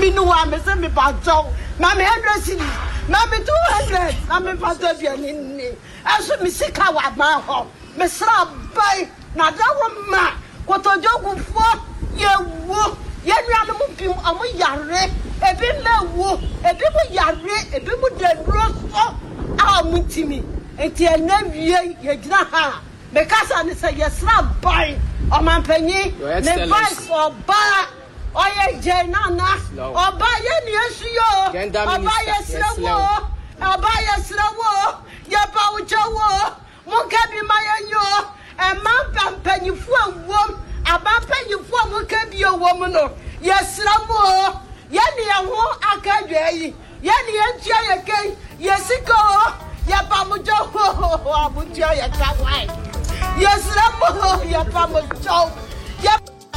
me no one me say me pato na me 100 cedis na me 200 na me pato biani ni aso me sika wa ma ho me sra bai na da wo ma kotodogufo ye wo ye nua no mu pim amo yare ebi na wo ebi mu yare ebi mu dedro so a mutimi enti ena wie ye gina ha me kasa ne say yesra bai o manpanyi ne vice oba oye jenana oba ye ni esuyo oba yesrawo ye ba ujawo mo kabi mayanyo e man pampanyifu awom abampanyifu mo kabi awom no yesramo ye ni ho akadwa yi ye ni entua ye kai yesiko ye ba mo jawo abutia ye kawai yesramo ye ba mo jawo ye